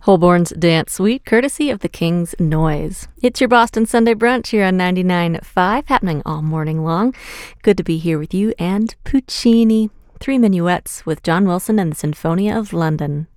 Holborn's Dance Suite, courtesy of the King's Noise. It's your Boston Sunday brunch here on 99.5, happening all morning long. Good to be here with you and Puccini. 3 minuets with John Wilson and the Sinfonia of London.